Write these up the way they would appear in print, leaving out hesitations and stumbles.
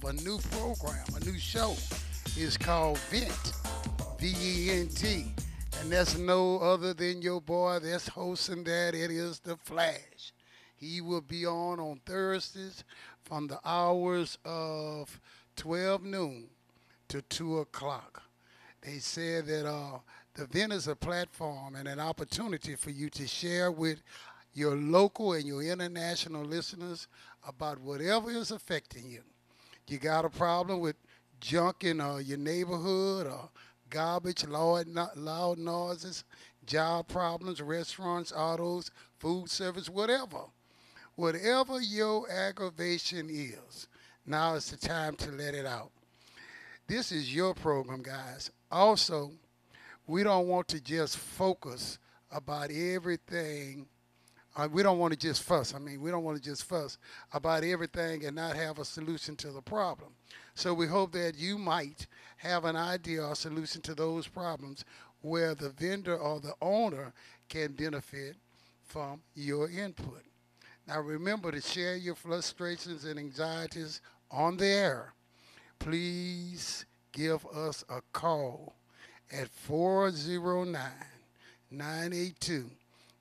a new program, a new show. It's called Vent, VENT. And that's no other than your boy that's hosting that. It is The Flash. He will be on Thursdays from the hours of 12 noon to 2 o'clock. They said that the event is a platform and an opportunity for you to share with your local and your international listeners about whatever is affecting you. You got a problem with junk in your neighborhood or garbage, loud noises, job problems, restaurants, autos, food service, whatever. Whatever your aggravation is, now is the time to let it out. This is your program, guys. Also, we don't want to just focus about everything. We don't want to just fuss. We don't want to just fuss about everything and not have a solution to the problem. So we hope that you might have an idea or solution to those problems where the vendor or the owner can benefit from your input. Now remember to share your frustrations and anxieties on the air. Please give us a call at 409 982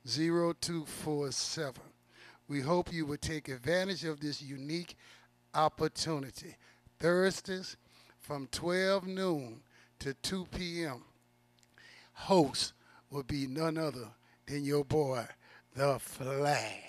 0247. We hope you will take advantage of this unique opportunity. Thursdays from 12 noon to 2 p.m. Host will be none other than your boy, The Flash.